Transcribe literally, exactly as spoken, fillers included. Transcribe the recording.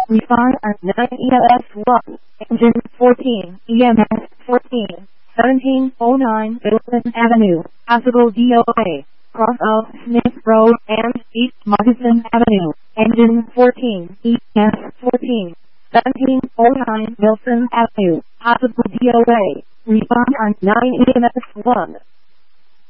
Respond on nine E M S one, engine fourteen, E M S fourteen, seventeen oh nine Wilson Avenue, possible D O A, cross of Smith Road and East Moccasin Avenue, engine fourteen, E M S fourteen, seventeen oh nine Wilson Avenue, possible D O A, respond on nine E M S one.